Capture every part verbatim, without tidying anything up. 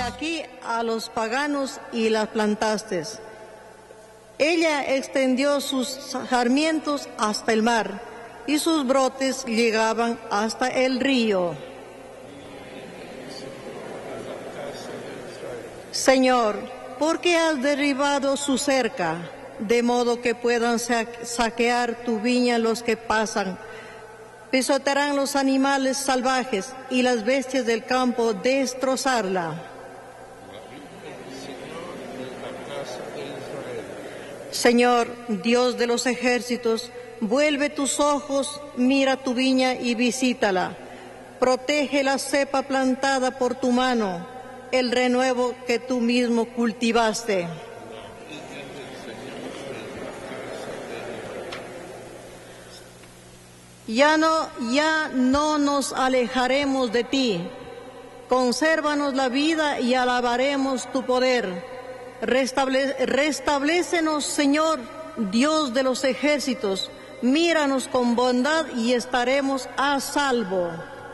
aquí a los paganos y las plantaste. Ella extendió sus sarmientos hasta el mar, y sus brotes llegaban hasta el río. Señor, ¿por qué has derribado su cerca, de modo que puedan saquear tu viña los que pasan? Pisotearán los animales salvajes y las bestias del campo destrozarla. Señor, Dios de los ejércitos, vuelve tus ojos, mira tu viña y visítala. Protege la cepa plantada por tu mano, el renuevo que tú mismo cultivaste. Ya no, ya no nos alejaremos de ti. Consérvanos la vida y alabaremos tu poder. Restable, restablécenos, Señor, Dios de los ejércitos. Míranos con bondad y estaremos a salvo.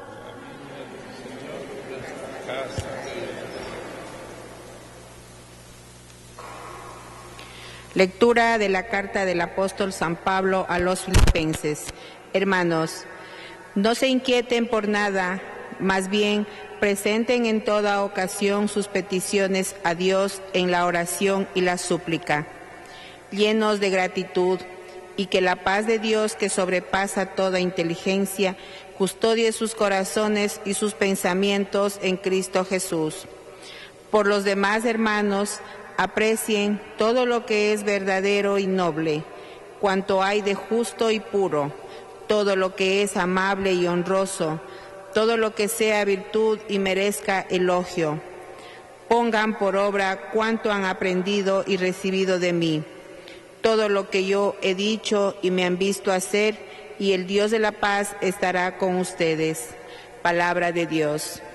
Lectura de la carta del apóstol San Pablo a los Filipenses. Hermanos, no se inquieten por nada, más bien presenten en toda ocasión sus peticiones a Dios en la oración y la súplica, llenos de gratitud, y que la paz de Dios, que sobrepasa toda inteligencia, custodie sus corazones y sus pensamientos en Cristo Jesús. Por los demás hermanos, aprecien todo lo que es verdadero y noble, cuanto hay de justo y puro, todo lo que es amable y honroso, todo lo que sea virtud y merezca elogio. Pongan por obra cuanto han aprendido y recibido de mí, todo lo que yo he dicho y me han visto hacer, y el Dios de la paz estará con ustedes. Palabra de Dios.